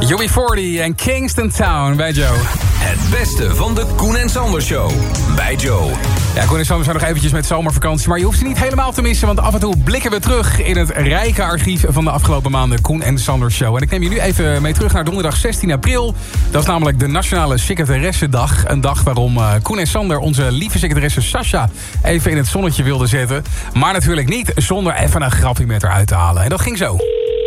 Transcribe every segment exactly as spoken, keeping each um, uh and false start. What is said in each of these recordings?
U B veertig en Kingston Town bij Joe. Het beste van de Koen en Sander Show bij Joe. Ja, Koen en Sander zijn nog eventjes met zomervakantie, maar je hoeft ze niet helemaal te missen, want af en toe blikken we terug in het rijke archief van de afgelopen maanden Koen en Sander Show. En ik neem je nu even mee terug naar donderdag zestien april. Dat is namelijk de Nationale Secretaressendag. Een dag waarom uh, Koen en Sander onze lieve secretaresse Sascha even in het zonnetje wilden zetten. Maar natuurlijk niet zonder even een grapje met haar uit te halen. En dat ging zo.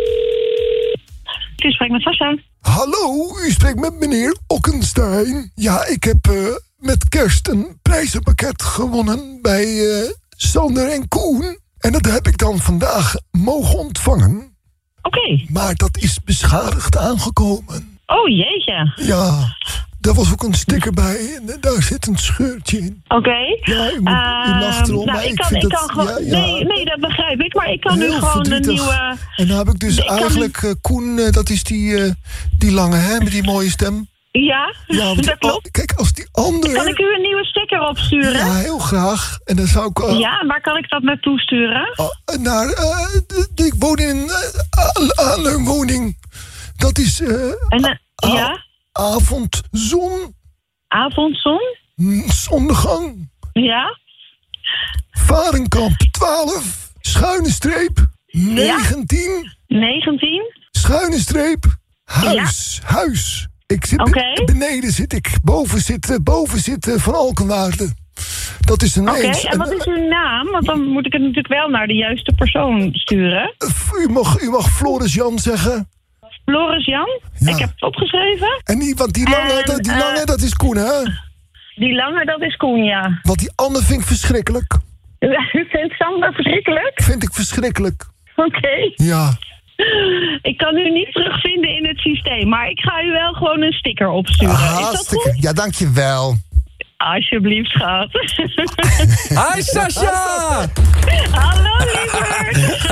U spreekt met Sascha. Hallo, u spreekt met meneer Okkenstein. Ja, ik heb uh, met kerst een prijzenpakket gewonnen bij uh, Sander en Koen. En dat heb ik dan vandaag mogen ontvangen. Oké. Okay. Maar dat is beschadigd aangekomen. Oh jeetje. Ja, daar was ook een sticker bij en daar zit een scheurtje in. Oké. Okay. Ja, u, moet, uh, u lacht erom, nou, maar ik, ik kan, vind ik dat... Kan gewoon, ja, ja. Nee, nee, dat begrijp ik, maar ik kan nu gewoon verdrietig. een nieuwe... En dan heb ik dus ik eigenlijk, nu... uh, Koen, uh, dat is die, uh, die lange, hè, met die mooie stem. Ja, ja dat klopt. Oh, kijk, als die andere... Kan ik u een nieuwe sticker opsturen? Ja, heel graag. En dan zou ik... Uh... Ja, waar kan ik dat naartoe sturen? Uh, naar, uh, de, de, ik woon in uh, aan een woning. Dat is... Uh, en, uh, ja? Avondzon. Avondzon? Zonnegang. Ja? Varenkamp twaalf. Schuine streep. negentien. Ja? negentien. Schuine streep. Huis. Ja. Huis. Ik zit okay. beneden zit ik. Boven zit, boven zit Van Alkenwaarde. Dat is een Oké, eens. en wat is uw naam? Want dan moet ik het natuurlijk wel naar de juiste persoon sturen. U mag, u mag Floris Jan zeggen. Floris Jan? Ja. Ik heb het opgeschreven. En die, want die lange, en, dat, die lange uh, dat is Koen, hè? Die lange, dat is Koen, ja. Want die Anne vind ik verschrikkelijk. U vindt Sander verschrikkelijk? Vind ik verschrikkelijk. Oké. Okay. Ja. Ik kan u niet terugvinden in het systeem, maar ik ga u wel gewoon een sticker opsturen. Ah, is dat sticker. goed? Ja, dankjewel. Alsjeblieft, schat. Hi, Sascha! Hallo, lieverd!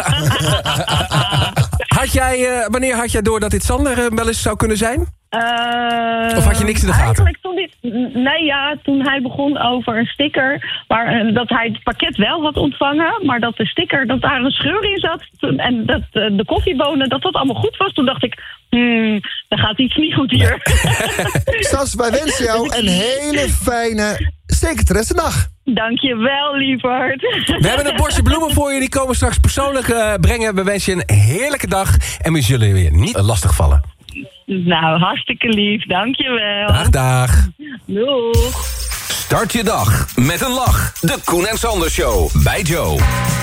Had jij, uh, wanneer had jij door dat dit Sander uh, wel eens zou kunnen zijn? Uh, of had je niks in de gaten? Eigenlijk toen dit, nee, ja, toen hij begon over een sticker... Waar, uh, dat hij het pakket wel had ontvangen... maar dat de sticker, dat daar een scheur in zat... en dat uh, de koffiebonen, dat dat allemaal goed was... toen dacht ik, hmm, er gaat iets niet goed hier. Sas, wij wensen jou een hele fijne secretaressendag. Dankjewel, lieverd. We hebben een bosje bloemen voor je, die komen straks persoonlijk uh, brengen. We wensen je een heerlijke dag en we zullen je weer niet uh, lastigvallen. Nou, hartstikke lief, dankjewel. Dag, dag. Doeg. Start je dag met een lach. De Koen en Sander Show bij Joe.